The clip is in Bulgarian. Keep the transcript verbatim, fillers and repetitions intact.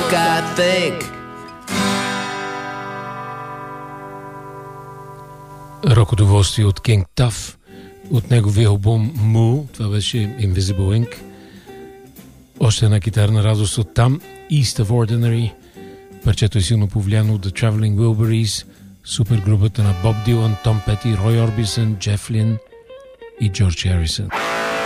I think. Рок удоволствие от King Tuff, от неговия албум Moo, това беше Invisible Ink. Още една гитарна радост от там, East of Ordinary. Парчето е силно повлияно от The Traveling Wilburys, супергрупата на Боб Дилан, Том Пети, Рой Орбисън, Джеф Лин и Джордж Харисън.